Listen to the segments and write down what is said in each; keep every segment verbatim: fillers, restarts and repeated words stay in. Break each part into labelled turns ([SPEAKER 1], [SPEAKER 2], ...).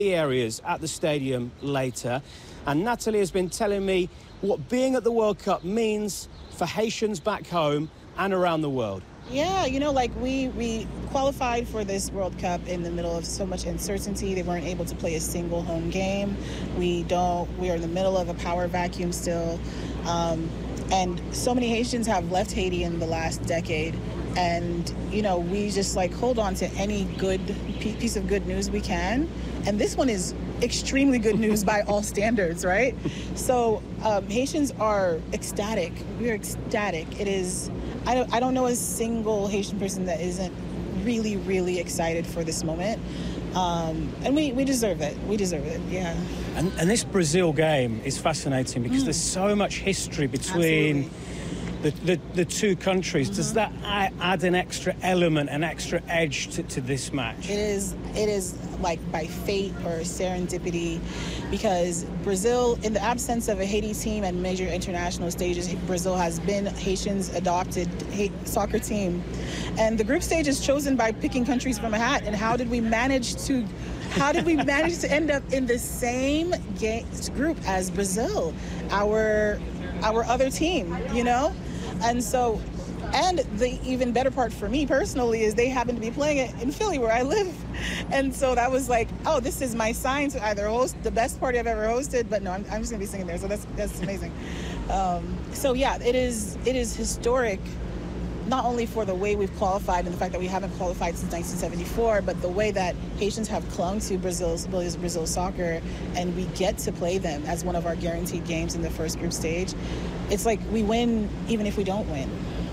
[SPEAKER 1] areas at the stadium later, and Natalie has been telling me what being at the World Cup means for Haitians back home and around the world.
[SPEAKER 2] Yeah, you know, like we, we qualified for this World Cup in the middle of so much uncertainty. They weren't able to play a single home game. We don't, we are in the middle of a power vacuum still. Um, and so many Haitians have left Haiti in the last decade. And, you know, we just like hold on to any good piece of good news we can. And this one is extremely good news by all standards, right? So um, Haitians are ecstatic. We're ecstatic. It is, I don't, I don't know a single Haitian person that isn't really, really excited for this moment. Um, and we, we deserve it. We deserve it, yeah.
[SPEAKER 1] And, and this Brazil game is fascinating because mm. there's so much history between the, the, the two countries. Mm-hmm. Does that add an extra element, an extra edge to, to this match?
[SPEAKER 2] It is, it is like by fate or serendipity, because Brazil, in the absence of a Haiti team at major international stages, Brazil has been Haitians' adopted soccer team. And the group stage is chosen by picking countries from a hat. And how did we manage to, how did we manage to end up in the same game, group as Brazil, our, our other team, you know? And so, and the even better part for me personally is they happen to be playing it in Philly where I live. And so that was like, oh, this is my sign to either host the best party I've ever hosted, but no, I'm, I'm just gonna be singing there. So that's, that's amazing. Um, so yeah, it is, it is historic, not only for the way we've qualified and the fact that we haven't qualified since nineteen seventy-four, but the way that Haitians have clung to Brazil's, Brazil soccer, and we get to play them as one of our guaranteed games in the first group stage. It's like we win even if we don't win.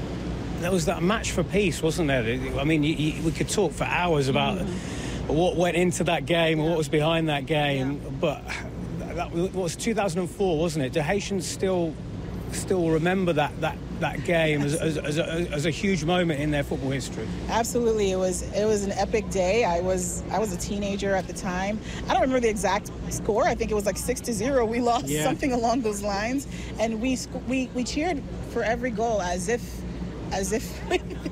[SPEAKER 1] There was that match for peace, wasn't there? I mean, you, you, we could talk for hours about mm-hmm. what went into that game yeah. and what was behind that game, yeah. but that was two thousand four, wasn't it? Do Haitians still still remember that that that game as, as, as, a, as a huge moment in their football history?
[SPEAKER 2] Absolutely. It was it was an epic day. I was I was a teenager at the time. I don't remember the exact score. I think it was like six to zero. We lost yeah. something along those lines, and we we we cheered for every goal as if as if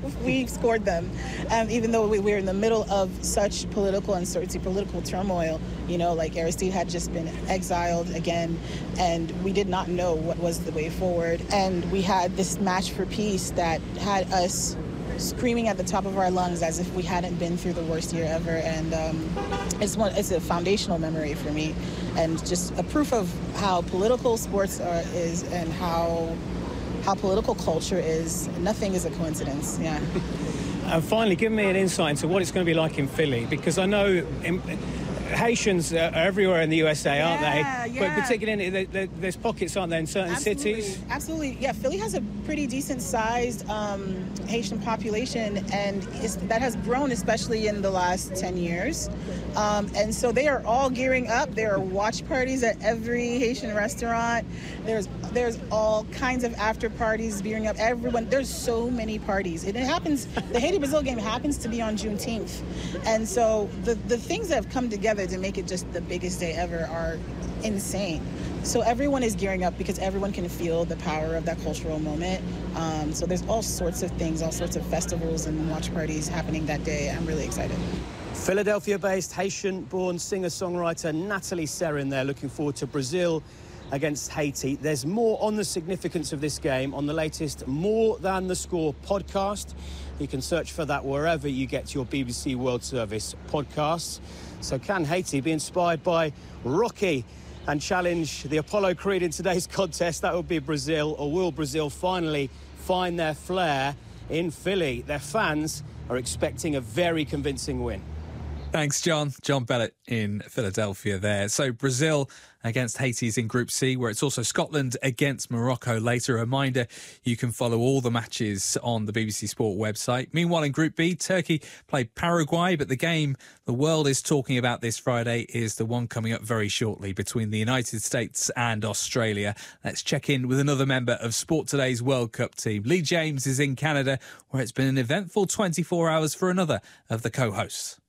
[SPEAKER 2] we scored them, um, even though we were in the middle of such political uncertainty, political turmoil. You know, like Aristide had just been exiled again, and we did not know what was the way forward. And we had this match for peace that had us screaming at the top of our lungs as if we hadn't been through the worst year ever. And um, it's one, it's a foundational memory for me, and just a proof of how political sports are, is and how how political culture is. Nothing is a coincidence, yeah.
[SPEAKER 1] And finally, give me an insight into what it's going to be like in Philly, because I know in, Haitians are everywhere in the U S A, aren't
[SPEAKER 2] yeah,
[SPEAKER 1] they?
[SPEAKER 2] Yeah.
[SPEAKER 1] But particularly, in, there's pockets, aren't there, in certain
[SPEAKER 2] Absolutely.
[SPEAKER 1] cities?
[SPEAKER 2] Absolutely, yeah. Philly has a pretty decent-sized um, Haitian population, and it's, that has grown, especially in the last ten years. Um, and so they are all gearing up. There are watch parties at every Haitian restaurant. There's there's all kinds of after parties gearing up. Everyone, there's so many parties. And it happens, the Haiti-Brazil game happens to be on Juneteenth. And so the, the things that have come together to make it just the biggest day ever are insane. So everyone is gearing up because everyone can feel the power of that cultural moment. Um, so there's all sorts of things, all sorts of festivals and watch parties happening that day. I'm really excited.
[SPEAKER 1] Philadelphia-based Haitian-born singer-songwriter Natalie Serin there, looking forward to Brazil against Haiti. There's more on the significance of this game on the latest More Than the Score podcast. You can search for that wherever you get your B B C World Service podcasts. So can Haiti be inspired by Rocky and challenge the Apollo Creed in today's contest? That would be Brazil. Or will Brazil finally find their flair in Philly? Their fans are expecting a very convincing win.
[SPEAKER 3] Thanks, John. John Bellett in Philadelphia there. So Brazil against Haiti's in Group C, where it's also Scotland against Morocco later. A reminder, you can follow all the matches on the B B C Sport website. Meanwhile, in Group B, Turkey played Paraguay, but the game the world is talking about this Friday is the one coming up very shortly between the United States and Australia. Let's check in with another member of Sport Today's World Cup team. Lee James is in Canada, where it's been an eventful twenty-four hours for another of the co-hosts.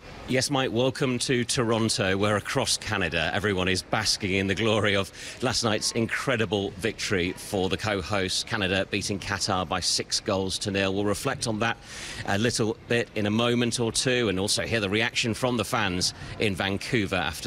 [SPEAKER 4] Yes, Mike, welcome to Toronto, where across Canada everyone is basking in the glory of last night's incredible victory for the co-hosts. Canada beating Qatar by six goals to nil. We'll reflect on that a little bit in a moment or two, and also hear the reaction from the fans in Vancouver after